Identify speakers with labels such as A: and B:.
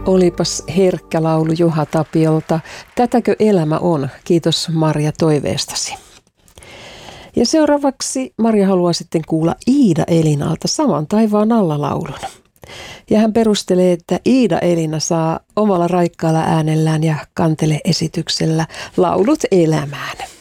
A: Olipas herkkä laulu Juha Tapiolta. Tätäkö elämä on? Kiitos Marja toiveestasi. Ja seuraavaksi Marja haluaa sitten kuulla Iida Elinalta Saman taivaan alla -laulun. Ja hän perustelee, että Iida Elina saa omalla raikkaalla äänellään ja kantele-esityksellä laulut elämään.